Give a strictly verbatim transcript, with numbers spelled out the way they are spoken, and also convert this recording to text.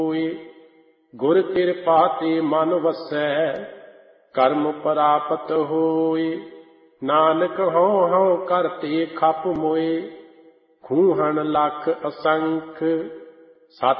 ਹੋਏ। ਗੁਰ ਕਿਰਪਾ ਤੇ ਮਨ ਵਸੈ, ਕਰਮ ਪ੍ਰਾਪਤ ਹੋਏ। ਨਾਨਕ ਹਉ ਹਉ ਕਰਤੇ ਖਪ ਮੋਏ, ਖੂਹਣ ਲੱਖ ਅਸੰਖ। ਸਤ